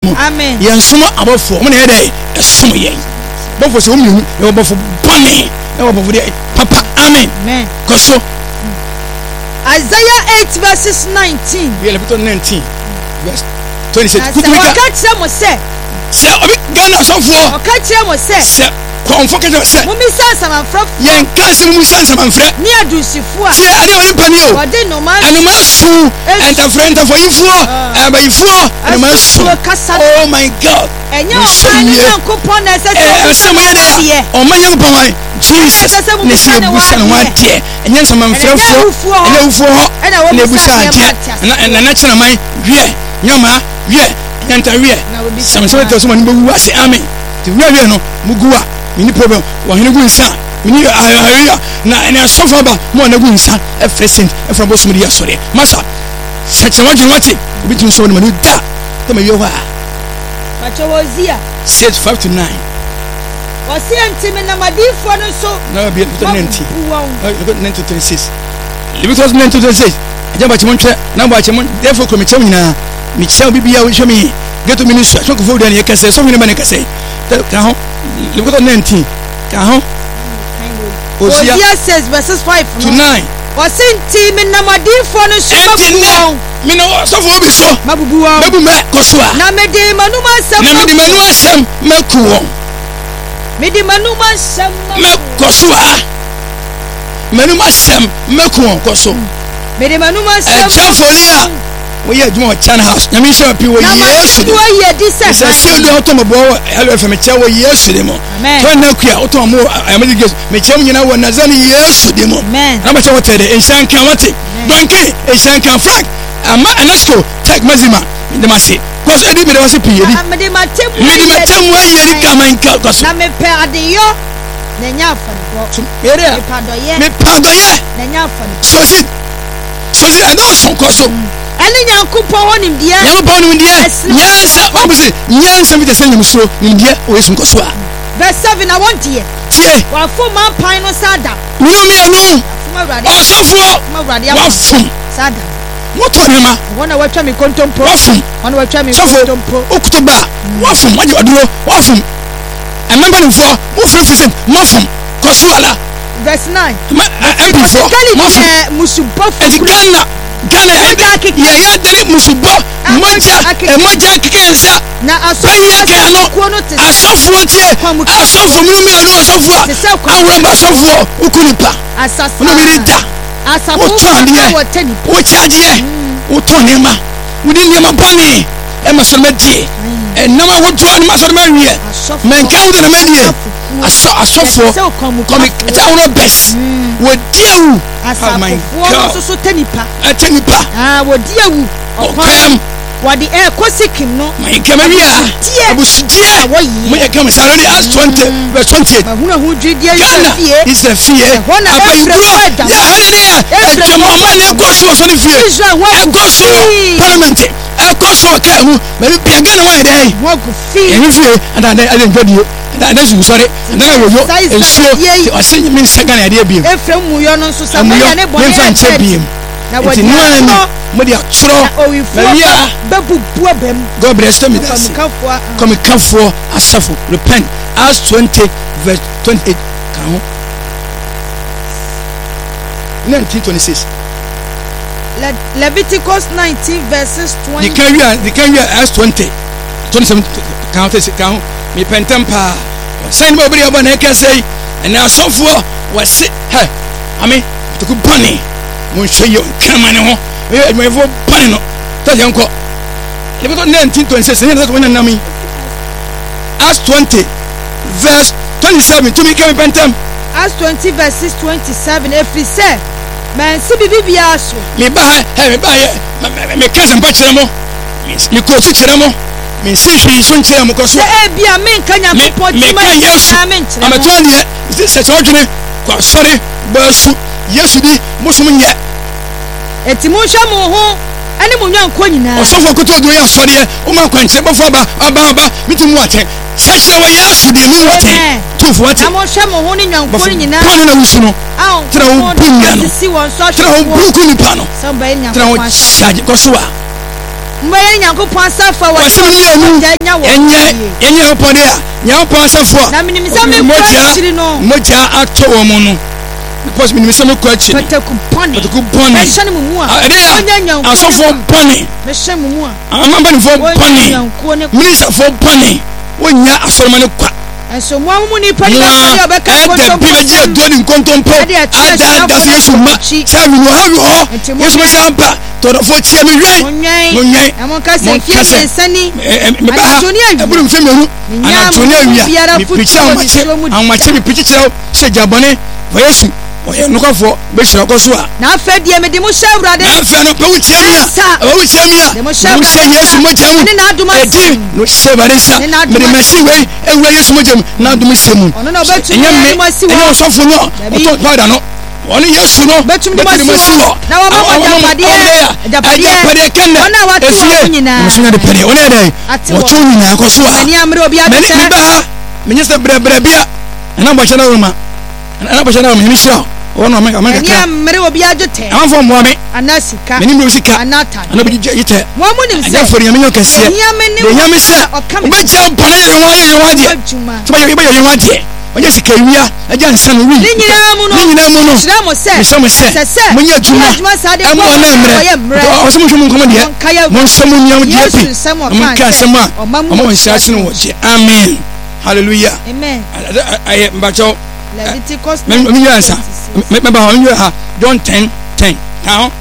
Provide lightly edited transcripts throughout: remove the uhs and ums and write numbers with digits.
amen yensoma abofo mo na yede esom yen bofo se omienu e bofo bone e bofo de papa amen koso Isaiah 8 verses 19 we are 19 verse 26 okatire mo se obi Ghana sofo okatire mo se konfo kaje se mumi sansa manfra yen kasi mumi sansa manfra ni adusifo a se ade o impani o wode no man anuma su enta for ifo ba ifo anuma su oh my god enye o man Yankopon na se ye o man Yankopon Jesus ne se busa no ade enye nsama manfrafo ene ufo ho ne busa ade na chena man hwe nyoma hwe nyanta hwe samse to so man be wu ase amen ti hwe no muguwa mini problem wa hene gu nsa mini ayaya na sofa ba mo na gu nsa efresent efra bo sumri asore masa seche wa jinwati obi tin so na manu da te me yowa Machowozia 6:5-9 wasi antime na madifo no so na be 19 9-26 Leviticus 9-26 ajaba chimonche na ba chimon therefore ko me chem nyina me chem bibia wo hwemi geto ministry so ko fo dan ye kase so hwene ba ne kase ka ho Leviticus 19 ka ho Hosea 6 verses 5-9 wasi antime na madifo no so mabuwa me no so fo obi so mabuwa babu me kosoa na me de manuma asem mekuwo Medi manuma sem mekosoa manuma sem mekuwo koso medi manuma sem chafolia we ye adwuma chan house nyame hye pi wo Yesu wo ye di se se do otomobo hello fm che wo Yesu de mo to na kua otomo amadi ges me chem nyina wo nazani Yesu de mo na ma che wo tede enshanka wate donke enshanka flag ama anasko tag mazima ndemase cause edi be wase pi edi medi matem wo ye di kaman ka koso na me perde yo na nya afan area me padoye na nya afan sozi ado son koso Ani Yankopon wonim die Yankopon wonim die nyansa obisi nyansa bi te se nyamso nim die o yesu nkoso a verse 7 I want tie tie wa fo man pan no sada mienu osofo wafum sada moto nema wona watwa mi kontompo wafum wona watwa mi kontompo okutuba wafum waje aduro wafum emembe nfo wo frefresen mafum koso ala verse 9 MP for mafum musubafo Ghana ya dere musubo moja kikensa na asofu tie asofu mienu asofu awramba asofu ukunipa no mi da asafu wo charge wo tonema wudi niema bani e masomedie enama wodo anima somewie menka wo na medie asofu komi ta wono best wo diewu asafu so tenipa wodiewu okam wadi kosikim no mayikamia abusudie moye kam saloni as 20 verse 28 mahuna hu dwidie is the fear abayibro ya hallelujah ejemoma ne goso so ne fear goso parliament goso ka hu me bia Ghana wa dey wogu fear e fear and I didn't na su sorry na woyo ensuo osenye min Ghana ade biem efrem muyo no nso sa ya ne bone ya biem na wodi modi atro Maria babu buabem God bless me that come kafo asafo repent as 20 verse 28 kan 1926 Leviticus 19 verses 20 the can you as 20 27 kan me pentempa sign mo bri aba na ka say na asafo wase he ame to ku bani mo hweyo kamane ho me fo bani no to yanko Leviticus 19:26 ne to nami as 20 verse 27 to me can pentem as 20 verses 27 every say man si bibia so me ba ye me kasa pa kire mo me ko chi kire mo me si hwi so nkire mo ko so e bia me nkanya popoti ma na me nkire ametone se se odwene kwa sorry ba su Yesu di musum nye eti mo hwa mo ho ani mo nwanko nyina osofo koto do ya sori o ma kwanche bofo ba mitimu aten sese wa Yesu di mu wote tufu wote na mo hwa mo ho ni nwanko nyina pano na wusu no tra wo bunya no tra wo buku ni pano samba nya tra wo chaje ko so a mbaye nyanko pon safa wa wasimi ni enye opode a nya opon asafo na minimisa me kwachiri no moja ato wo mu no because minimisa me kwachiri pataku pone ehye mu mu a asafo pone ehye mu mu a amamba ni fo pone minisa fo pone wonya asoroma ne kwa so mo amu ni pani ba obeka kontompo bi do ni kontompo ada da fi yesu ma sa mi no hawo yesu ma sampa to do fo tie mi wen amon ka se fie sensani anatoni awi aburu mfe meru anatoni awia mi picha amache mi picha chiro se jabone fo yesu oye nukafo be shira ko so a na afa die me de mo sha urade na afa no pe wutie mi a mo sha yesu mo jamu ni na aduma edi no se baresa me de machine we ewe yesu mo jamu na aduma semu ono no betu ni mo si wo enye so fo no to pada no ono yesu no betu ni mo si wo na wa mama japade kenda ona watu nyina mo sunya de pede ona dai watu nyina ko so a mani amre obi a me ba me nyesa bre bia na bo chana roma na bo chana roma ni shira ono amaka mani amre obi a jote amfo mo ame anasika meni mi sika anata ana bi yite mo mu nim se afori ya menyo kase de nyame se obeja mpana ye wade to ba ye wade onye sika wia aja nsa no wi ni nyina mu no shira mo se mo nya juma amo na mre o se mo hwemu nkomo de mo nso mo nyam de pi mo ka sema o mo nsa chine wo je amen hallelujah amen aye mbacho Leviticus me answer me ba ha John 10:10 now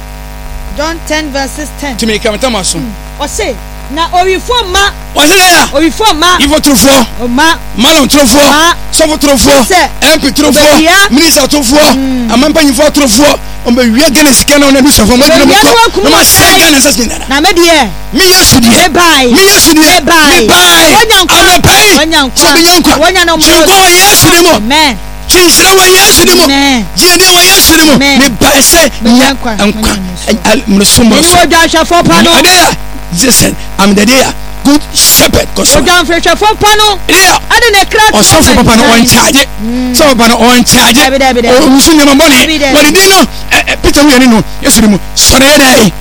John 10 verses 10 to me come tamaso o say na orifo ma o say ya orifo ma ifo trofo o ma malon trofo sofo trofo mp trofo minister trofo amampa nyifo trofo o be wi agene sika na ona du sofo mo dina mo so no ma sanga na sasina na me de mi yesu de mi yesu de bye wanyankwa wonya no mo yesu de mo amen chinshira wa yesu de mo jene wa yesu de mo me ba se nyankwa mrusumo ni wo jasha fo pano Jesus, I'm the dear good shepherd. So down fresh for pano. Yeah. I didn't crack. Or so for papa on charge. So papa on charge. Oh, we should never money. But it didn't know. Peter, we know. Yes, we know. Sorry.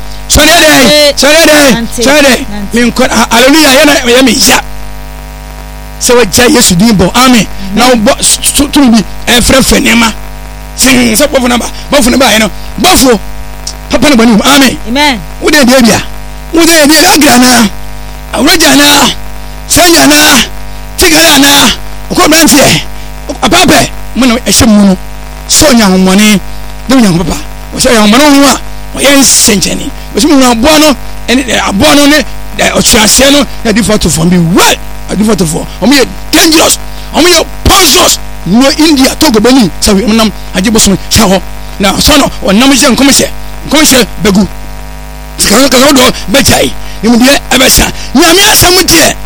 Hallelujah. Yeah. So what Jay yes, you didn't. Amen. Now, to me, and friend Nema. Sing some of number. Buffalo, you know. Buffalo. Papa, amen. Amen. What did you do? Mude ni agana awrajana sanyana tigana ko branfie apape mun ehemu no so nya homone de nya papa o so nya homone ho a o yen senjeni o so mun aboa no ene aboa no ne o chiase no na default for me well a default for o me dangerous o me poisonous no India Togo Benin sawi nam ajiboso sha ho na so no o nam je nkomse begu kaza do bejai nimde abesa nyame asam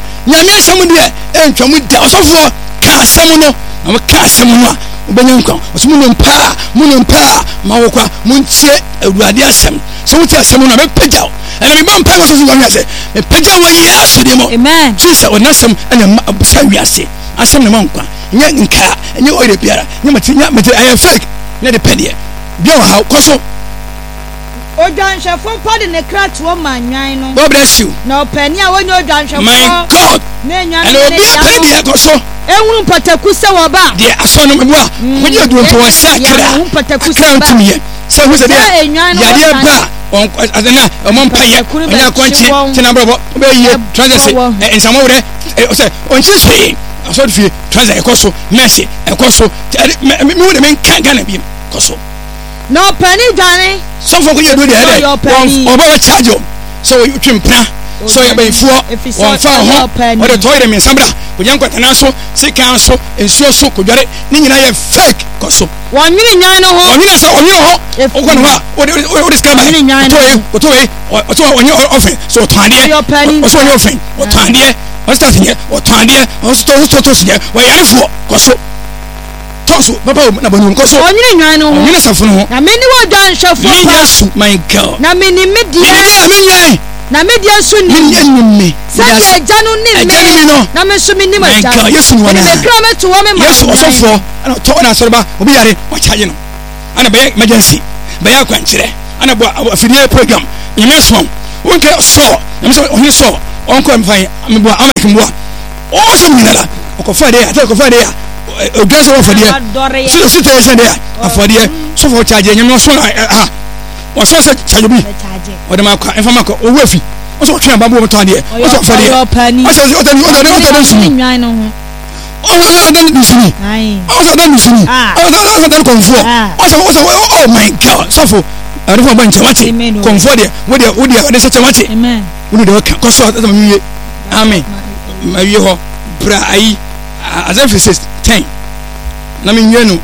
de entwamu da osofo ka asam no na ka asam no a obenya nkwa osumuno mpa mawokwa muntie awurade asam so wuti asam no be pejao ene me bampa so so wiase me pejao wa yesu de mo amen jesus onasam ene sa wiase asam ne mankwa nya nka nya oire biara nya mate aye fake na de pedie bia wa ha koso Ojanshefo padi ne krat wo manwan no. God bless you. Na opani a wonyo ojanshefo. My God. Ne nwan ne. Obi apedi e koso. Ehunu pataku se wo ba. De aso no meboa. Wodi aduro po wasa kra. Ehunu pataku se ba. Se hu se de. Ya de ba. On adana omon paye. Onya konchi tina brobo. Obe ye transaction. Ensamo wore. O se on chi swe. Aso de fie transaction koso. Mercy e koso. Me wo de men kan gana bi koso. No penny Johnny. Some folk you do the head. Oba charge you. So you twimpna. So you be for one far home. Or the toilet means somebody. We young Quatanaso, say council, and so could get it. Nina fake coso. 1 million no. 1 million so on your home. What is coming? What way? On your offering. So tiny your penny. What's on your offering? What tiny? What's that here? What tiny? What's to here? Why are you for coso? Tosu papa na bonu nkoso onye nwan no onye safo no na me ni wo dan hwefo pa Yesu my God na me ni medie na medie so ni se ye janu ni me na me so me ni ma janu Yesu no na me kra me to wo me ma Yesu osofo ana to na sorba obi yare wa charge no ana be emergency be yakwankire ana bo afidie program nyame so wonke so nyame so onye so onko mfan amebo amekimbo o so minala okofa de ata okofa de oganso ofode so so te se de afode so for charge nyame so o so se charge bi o de makwa enfama ko owo afi o so twa babo mo tan de o so afode o so o de sumi nwan no ho o dan bisumi o so dan bisumi o so dan konfo o so oh my god so for arifo ba nche wate konfo de wo de o de se wate amen wo de ka so atama amen ma wie ho bra ai Isaiah 10 na me nwie no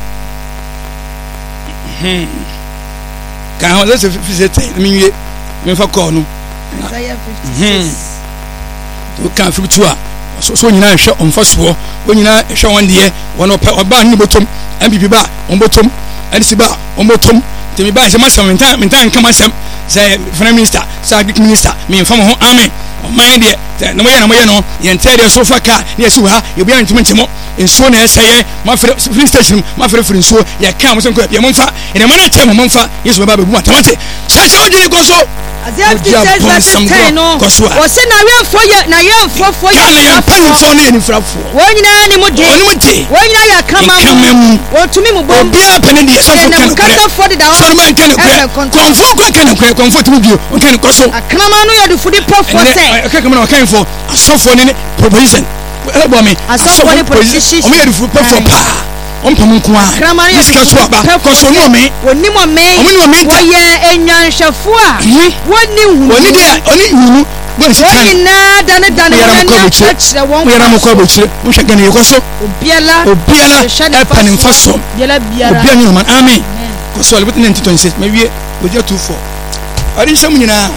ka Isaiah 10 na me nwie me fa call no Isaiah 56 to kan fi tu a so nyina hwe onfa so o nyina hwe won de won oba ni botom MPP ba on botom NC ba on botom temi ba se masam mentan kama sem say prime minister say agric minister me mfa mo ho amen o man de na mo ye no ye ntere so fa ka ne si ha ye bia ntimo ntimo enso na eseye ma free station ma free nso ye ka mo so ko ye mo mfa ene ma na che mo mfa yesu ba bu matamate cha cha odini ko so Isaiah no o se na yemfo ye na yemfo fo ye na panfo na enifrafo wo nyina ni mo de wo nyina ya kama wo tumi mo bom bia pane de so fo kan kasa fo de da so man kan konfo ko kan konfo tumi bio o kan ko so akama no ye de fudi profo se ka kama no kan fo asofo ne proposition ebo me asofo ne proposition o me ye de fudi profo pa on pam nko a iska so aba ko so no me woni mo me wo ye enyanhwefo a woni hu woni dia oni hu woni na dane yara mo ko bochire mo hwe gane yeko so obiala e panim faso biala obiala ni man amen ko so albutin 1926 ma wie oja 24 ari nsem nyina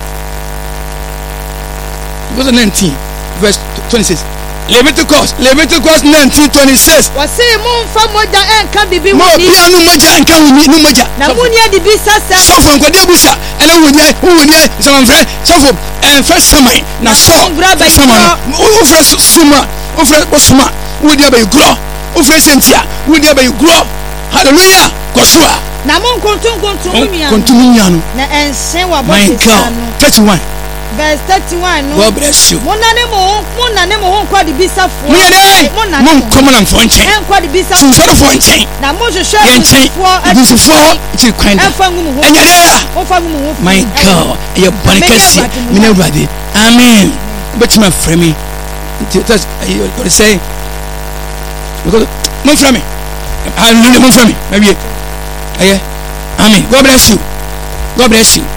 verse 19 verse 26 Leviticus 19:26. Wase mo mfa moja enka bibi mo bia no moja enka wuni no moja na munia de bi sasa so fo nkode busa ele wunie samamfre so fo first samai na so sama o fre suma o fre osuma wudi abayigro o fre sentia wudi abayigro hallelujah kosoa na mo kontunya no na ensen wa botisa no 31 verse 31 no God bless you monane mo ho kwa de bisa fo mon komolan fo nchen kwa de bisa fo fo nchen na mo hwehwe fo ti kwanda enyare o fa gumu ho my God ye bonikasi mina brade amen but my friend that's you say because mon frame hallelujah mon frame maybe aye amen God bless you